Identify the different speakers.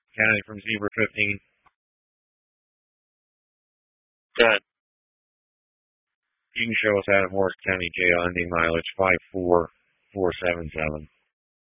Speaker 1: County from Zebra 15.
Speaker 2: Good.
Speaker 1: You can show us out of Morris County Jail, ending mileage 54477.